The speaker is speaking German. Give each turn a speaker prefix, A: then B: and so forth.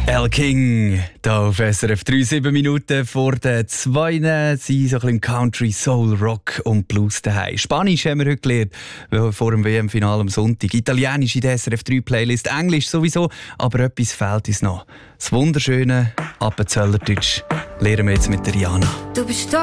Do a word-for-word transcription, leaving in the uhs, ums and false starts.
A: El King, hier auf S R F drei, sieben Minuten vor den zwei. Sie so ein bisschen im Country, Soul, Rock und Blues daheim. Spanisch haben wir heute gelernt, vor dem W M-Finale am Sonntag. Italienisch in der S R F drei Playlist, Englisch sowieso, aber etwas fehlt uns noch. Das wunderschöne Appenzellerdeutsch lernen wir jetzt mit der Rihanna.
B: Du bist